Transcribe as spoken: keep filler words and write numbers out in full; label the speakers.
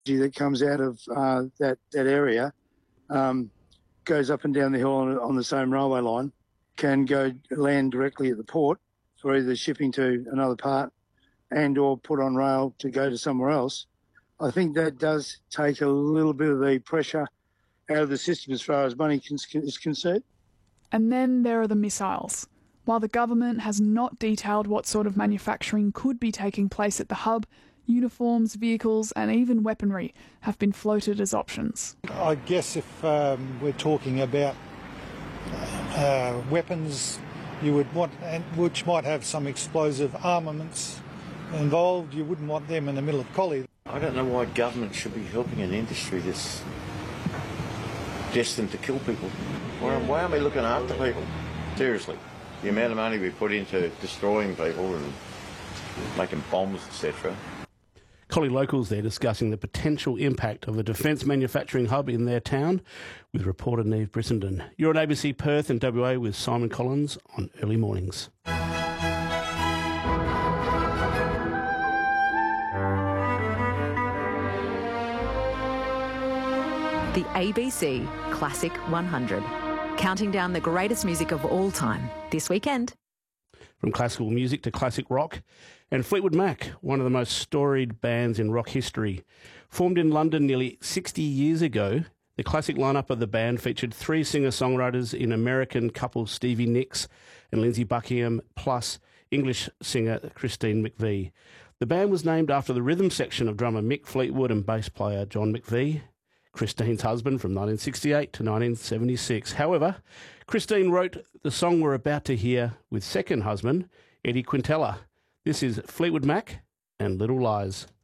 Speaker 1: that comes out of uh, that, that area um, goes up and down the hill on, on the same railway line, can go land directly at the port for either shipping to another part and or put on rail to go to somewhere else. I think that does take a little bit of the pressure out of the system as far as money is concerned.
Speaker 2: And then there are the missiles. While the government has not detailed what sort of manufacturing could be taking place at the hub, uniforms, vehicles and even weaponry have been floated as options.
Speaker 3: I guess if um, we're talking about uh, weapons, you would want, and which might have some explosive armaments involved, you wouldn't want them in the middle of Collie.
Speaker 4: I don't know why government should be helping an industry that's destined to kill people. Why, why aren't we looking after people? Seriously, the amount of money we put into destroying people and making bombs, et cetera.
Speaker 5: Collie locals there discussing the potential impact of a defence manufacturing hub in their town with reporter Neve Brissenden. You're on A B C Perth and W A with Simon Collins on Early Mornings.
Speaker 6: The A B C Classic one hundred, counting down the greatest music of all time this weekend.
Speaker 5: From classical music to classic rock, and Fleetwood Mac, one of the most storied bands in rock history. Formed in London nearly sixty years ago, the classic lineup of the band featured three singer-songwriters in American couple Stevie Nicks and Lindsey Buckingham, plus English singer Christine McVie. The band was named after the rhythm section of drummer Mick Fleetwood and bass player John McVie, Christine's husband from nineteen sixty-eight to nineteen seventy-six. However, Christine wrote the song we're about to hear with second husband, Eddie Quintella. This is Fleetwood Mac and Little Lies.